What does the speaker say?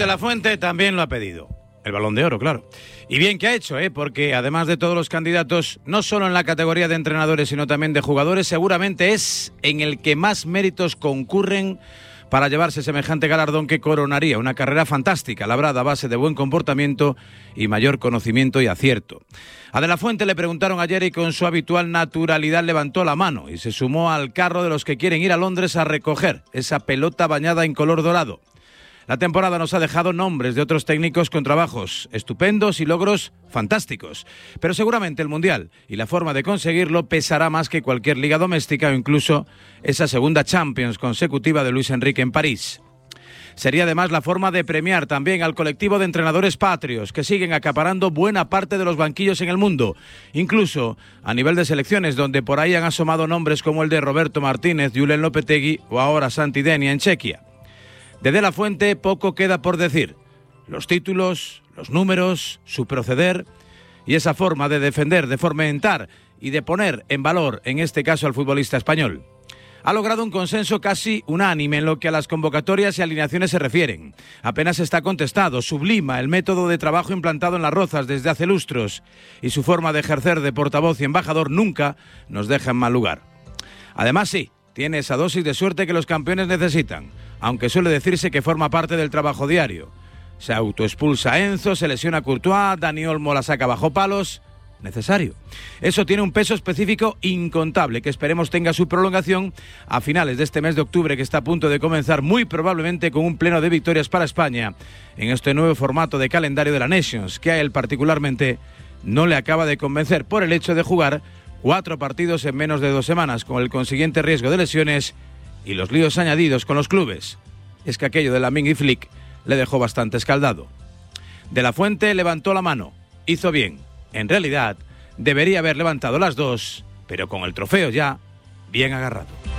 la Fuente también lo ha pedido. El Balón de Oro, claro. Y bien que ha hecho, porque además de todos los candidatos, no solo en la categoría de entrenadores, sino también de jugadores, seguramente es en el que más méritos concurren para llevarse semejante galardón que coronaría una carrera fantástica, labrada a base de buen comportamiento y mayor conocimiento y acierto. A De la Fuente le preguntaron ayer y con su habitual naturalidad levantó la mano y se sumó al carro de los que quieren ir a Londres a recoger esa pelota bañada en color dorado. La temporada nos ha dejado nombres de otros técnicos con trabajos estupendos y logros fantásticos, pero seguramente el Mundial y la forma de conseguirlo pesará más que cualquier liga doméstica o incluso esa segunda Champions consecutiva de Luis Enrique en París. Sería además la forma de premiar también al colectivo de entrenadores patrios que siguen acaparando buena parte de los banquillos en el mundo, incluso a nivel de selecciones donde por ahí han asomado nombres como el de Roberto Martínez, Julen Lopetegui o ahora Santi Denia en Chequia. De la Fuente poco queda por decir. Los títulos, los números, su proceder y esa forma de defender, de fomentar y de poner en valor, en este caso al futbolista español. Ha logrado un consenso casi unánime en lo que a las convocatorias y alineaciones se refieren. Apenas está contestado, sublima el método de trabajo implantado en Las Rozas desde hace lustros y su forma de ejercer de portavoz y embajador nunca nos deja en mal lugar. Además sí, tiene esa dosis de suerte que los campeones necesitan, aunque suele decirse que forma parte del trabajo diario. Se autoexpulsa a Enzo, se lesiona Courtois, Dani Olmo la saca bajo palos. Necesario. Eso tiene un peso específico incontable que esperemos tenga su prolongación a finales de este mes de octubre que está a punto de comenzar muy probablemente con un pleno de victorias para España en este nuevo formato de calendario de la Nations que a él particularmente no le acaba de convencer por el hecho de jugar 4 partidos en menos de 2 semanas con el consiguiente riesgo de lesiones y los líos añadidos con los clubes. Es que aquello de Lamine y Flick le dejó bastante escaldado. De la Fuente levantó la mano, hizo bien. En realidad, debería haber levantado las dos, pero con el trofeo ya bien agarrado.